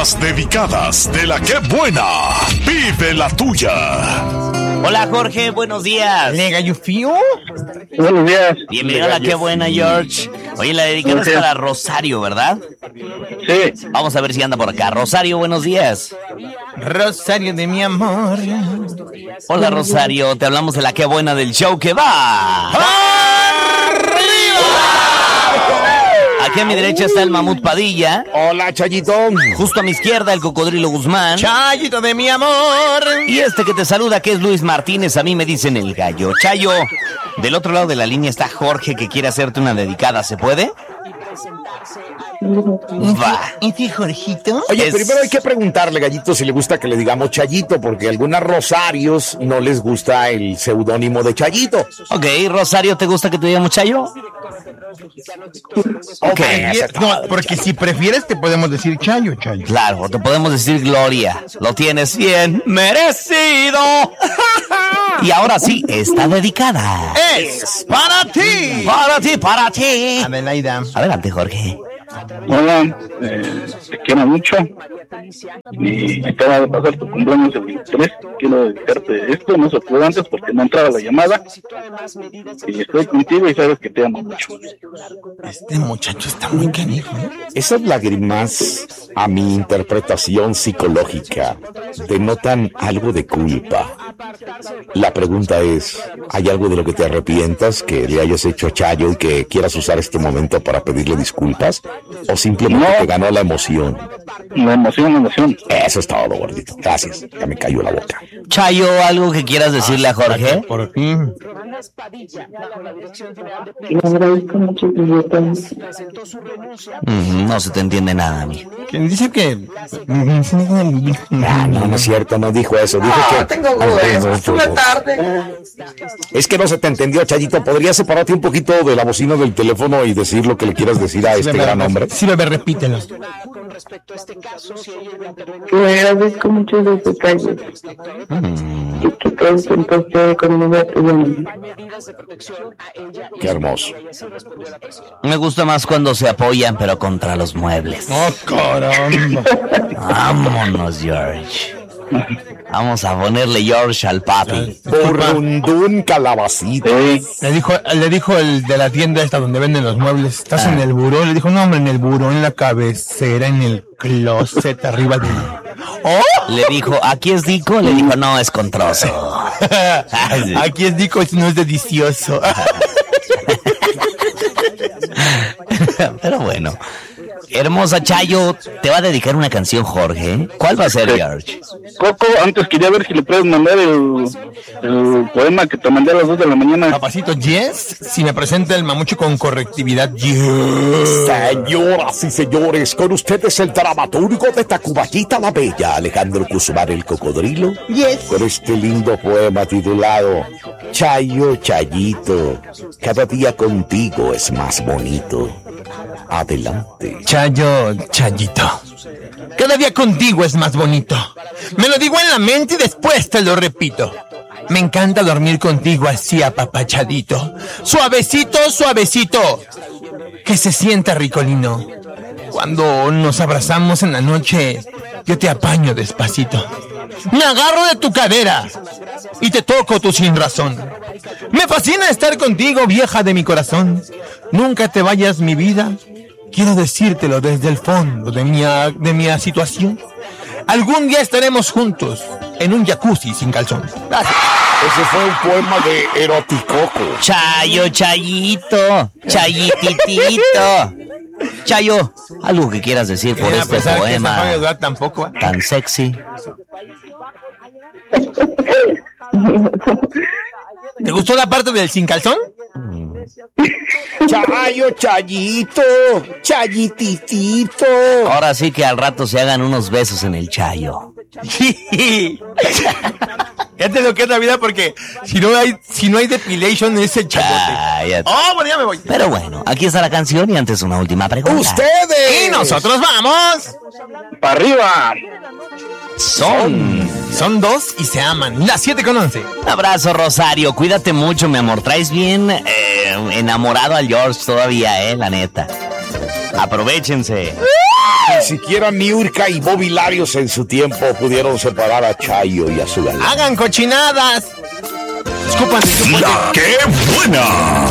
Las dedicadas de la que buena. Vive la tuya. Hola Jorge, buenos días. ¿Le gallo fío? Buenos días. Bienvenido a la que buena, George. Oye, la dedicada es para Rosario, ¿verdad? Sí. Vamos a ver si anda por acá. Rosario, buenos días. Rosario de mi amor. Hola Rosario, te hablamos de la que buena del show que va. Aquí a mi derecha está el Mamut Padilla. Hola, Chayito. Justo a mi izquierda el Cocodrilo Guzmán. Chayito de mi amor. Y este que te saluda, que es Luis Martínez, a mí me dicen el gallo. Chayo, del otro lado de la línea está Jorge, que quiere hacerte una dedicada, ¿se puede? Va. ¿Y Jorgito? Oye, primero hay que preguntarle, Gallito, si le gusta que le digamos Chayito, porque a algunas Rosarios no les gusta el seudónimo de Chayito. Ok, Rosario, ¿te gusta que te digamos Chayo? Ok, No, porque si prefieres te podemos decir Chayo. Claro, te podemos decir Gloria. Lo tienes bien merecido. Y ahora sí, está dedicada. Es para ti. Para ti, para ti. Adelaida. Adelante, Jorge. Hola, te quiero mucho. Y acaba de pasar tu cumpleaños el 23. Quiero dedicarte esto. No se pudo antes porque no entraba la llamada. Y estoy contigo y sabes que te amo mucho. Este muchacho está muy canijo, ¿eh? Esas lágrimas, a mi interpretación psicológica, denotan algo de culpa. La pregunta es, ¿hay algo de lo que te arrepientas que le hayas hecho a Chayo y que quieras usar este momento para pedirle disculpas? ¿O simplemente te ganó la emoción? La emoción. Eso es todo, gordito. Gracias. Ya me cayó la boca. Chayo, ¿algo que quieras decirle a Jorge? Por fin. Le agradezco mucho sus detalles. No se te entiende nada, amigo. ¿Quién dice que? No es cierto, no dijo eso. Dijo que... Tengo dudas. Es una tarde. Es que no se te entendió, Chayito. ¿Podrías separarte un poquito de la bocina del teléfono y decir lo que le quieras decir a este gran hombre? Sí, bebé, repítelo. Le agradezco mucho sus detalles. Y que todo se empezó conmigo apoyándome. Qué hermoso. Me gusta más cuando se apoyan, pero contra los muebles. Oh, caramba. Vámonos, George. Vamos a ponerle George al papi. Burrundún calabacito. Le dijo el de la tienda esta donde venden los muebles, ¿estás en el buró? Le dijo, no, hombre, en el buró, en la cabecera, en el closet, arriba del... ¡Oh! Le dijo, ¿aquí es Dico? Le dijo, no, es con trozo. Aquí es Dico, no es delicioso. Pero bueno. Hermosa Chayo, te va a dedicar una canción, Jorge. ¿Cuál va a ser, George? Coco, antes quería ver si le puedes mandar el poema que te mandé a las 2 de la mañana. Papacito, yes, si me presenta el mamucho con correctividad, yes. Señoras y señores, con ustedes el dramaturgo de Tacubachita la Bella, Alejandro Guzmán el Cocodrilo. Yes. Con este lindo poema titulado Chayo, Chayito, cada día contigo es más bonito. Adelante. Chayo, Chayito, cada día contigo es más bonito. Me lo digo en la mente y después te lo repito. Me encanta dormir contigo así apapachadito. Suavecito, suavecito. Que se sienta ricolino. Cuando nos abrazamos en la noche, yo te apaño despacito. Me agarro de tu cadera y te toco tu sin razón. Me fascina estar contigo, vieja de mi corazón. Nunca te vayas, mi vida. Quiero decírtelo desde el fondo de mi situación. Algún día estaremos juntos en un jacuzzi sin calzón. Gracias. Ese fue un poema de Eroticoco. Chayo, Chayito, Chayititito. Chayo, algo que quieras decir por este poema Tampoco. tan sexy. ¿Te gustó la parte del sin calzón? Chayo, Chayito, Chayititito. Ahora sí que al rato se hagan unos besos en el Chayo. Fíjate lo que es la vida, porque si no hay depilation es el chayote. Oh, bueno, ya me voy. Pero bueno, aquí está la canción y antes una última pregunta. ¡Ustedes! Y nosotros vamos ¡para arriba! Son dos y se aman. Las 7:11. Un abrazo, Rosario. Cuídate mucho, mi amor. Traes bien enamorado al George todavía, la neta. Aprovechense. Ni siquiera Niurka y Bobby Larios en su tiempo pudieron separar a Chayo y a su galán. ¡Hagan cochinadas! Escupan. ¡La que buena!